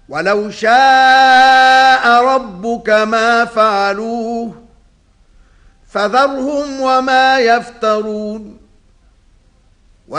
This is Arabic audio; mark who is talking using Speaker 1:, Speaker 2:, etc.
Speaker 1: ولو شاء ربك ما فعلوه فذرهم وما يفترون